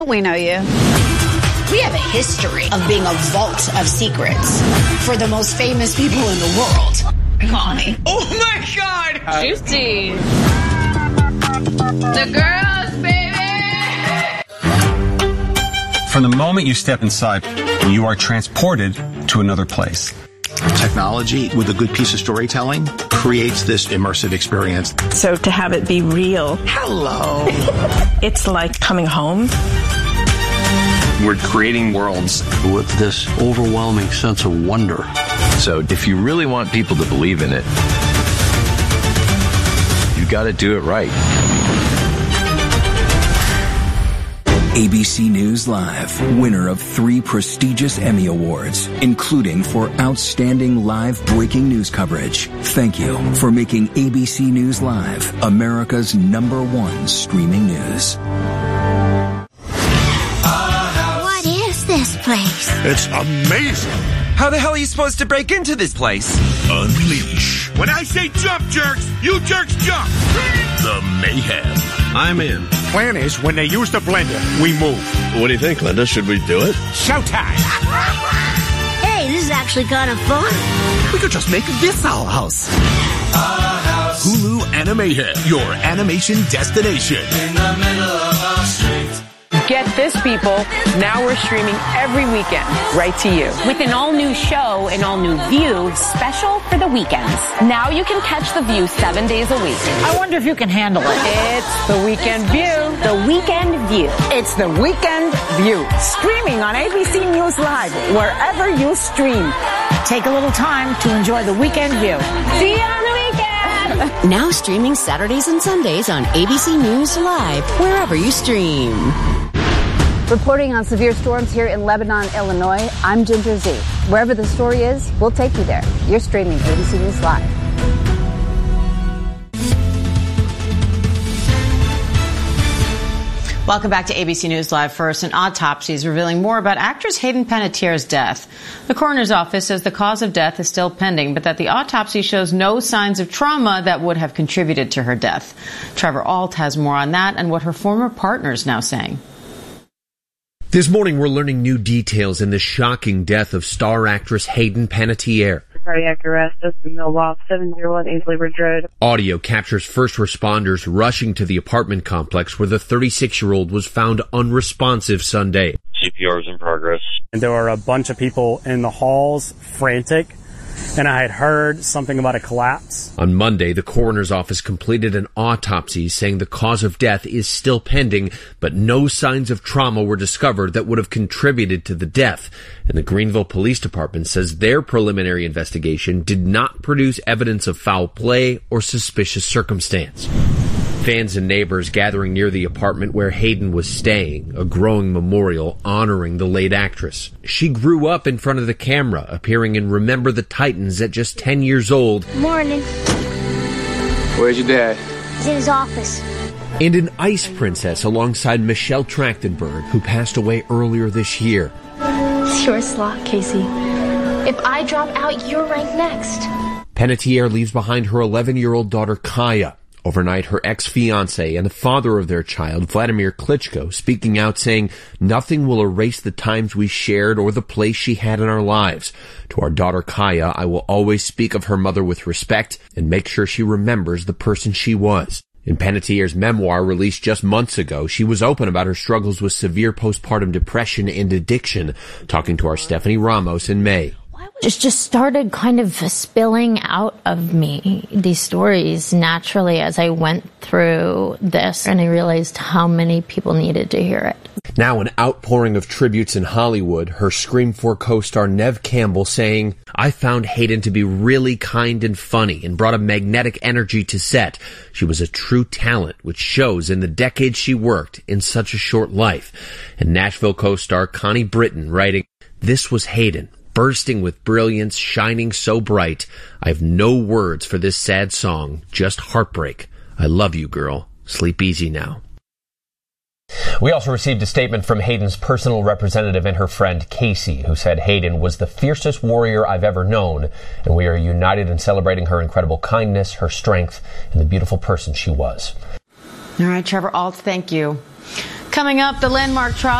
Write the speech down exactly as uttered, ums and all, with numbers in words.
We know you. We have a history of being a vault of secrets for the most famous people in the world. Call me. Oh my God! Juicy. The girls, baby! From the moment you step inside, you are transported to another place. Technology with a good piece of storytelling creates this immersive experience. So to have it be real. Hello. It's like coming home. We're creating worlds with this overwhelming sense of wonder. So if you really want people to believe in it, you got to do it right. A B C News Live, winner of three prestigious Emmy Awards, including for outstanding live breaking news coverage. Thank you for making A B C News Live America's number one streaming news. What is this place? It's amazing. How the hell are you supposed to break into this place? Unleash. When I say jump, jerks, you jerks jump. The mayhem. I'm in. Plan is, when they use the blender, we move. What do you think, Linda? Should we do it? Showtime! Hey, this is actually kind of fun. We could just make this our house. Our house. Hulu Animated, your animation destination. In the middle of our street. Get this, people. Now we're streaming every weekend right to you. With an all-new show, an all-new View, special for the weekends. Now you can catch The View seven days a week. I wonder if you can handle it. It's The Weekend View. The Weekend View. It's The Weekend View. Streaming on A B C News Live, wherever you stream. Take a little time to enjoy The Weekend View. See you on the weekend! Now streaming Saturdays and Sundays on A B C News Live, wherever you stream. Reporting on severe storms here in Lebanon, Illinois, I'm Ginger Z. Wherever the story is, we'll take you there. You're streaming A B C News Live. Welcome back to A B C News Live. First, an autopsy is revealing more about actress Hayden Panettiere's death. The coroner's office says the cause of death is still pending, but that the autopsy shows no signs of trauma that would have contributed to her death. Trevor Ault has more on that and what her former partner is now saying. This morning, we're learning new details in the shocking death of star actress Hayden Panettiere. Cardiac arrest just in Millwall, seven oh one Ainsley Ridge Road. Audio captures first responders rushing to the apartment complex where the thirty-six-year-old was found unresponsive Sunday. C P R is in progress. And there were a bunch of people in the halls, frantic, and I had heard something about a collapse. On Monday, the coroner's office completed an autopsy saying the cause of death is still pending, but no signs of trauma were discovered that would have contributed to the death. And the Greenville Police Department says their preliminary investigation did not produce evidence of foul play or suspicious circumstance. Fans and neighbors gathering near the apartment where Hayden was staying, a growing memorial honoring the late actress. She grew up in front of the camera, appearing in Remember the Titans at just ten years old. Morning. Where's your dad? He's in his office. And an ice princess alongside Michelle Trachtenberg, who passed away earlier this year. It's your slot, Casey. If I drop out, you're ranked next. Panettiere leaves behind her eleven-year-old daughter, Kaya. Overnight, her ex-fiancé and the father of their child, Vladimir Klitschko, speaking out saying, "Nothing will erase the times we shared or the place she had in our lives. To our daughter Kaya, I will always speak of her mother with respect and make sure she remembers the person she was." In Panettiere's memoir released just months ago, she was open about her struggles with severe postpartum depression and addiction, talking to our Stephanie Ramos in May. Just just started kind of spilling out of me, these stories, naturally as I went through this, and I realized how many people needed to hear it. Now an outpouring of tributes in Hollywood, her Scream four co-star Neve Campbell saying, "I found Hayden to be really kind and funny and brought a magnetic energy to set. She was a true talent, which shows in the decades she worked in such a short life." And Nashville co-star Connie Britton writing, "This was Hayden. Bursting with brilliance, shining so bright. I have no words for this sad song, just heartbreak. I love you, girl. Sleep easy now." We also received a statement from Hayden's personal representative and her friend Casey, who said Hayden was the fiercest warrior I've ever known, and we are united in celebrating her incredible kindness, her strength, and the beautiful person she was. All right, Trevor Ault, thank you. Coming up, the landmark trial